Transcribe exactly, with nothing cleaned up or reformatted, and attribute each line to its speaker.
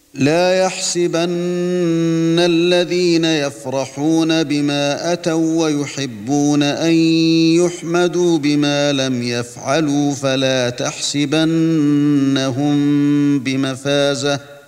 Speaker 1: لا يحسبن الذين يفرحون بما أتوا ويحبون أن يحمدوا بما لم يفعلوا فلا تحسبنهم بمفازة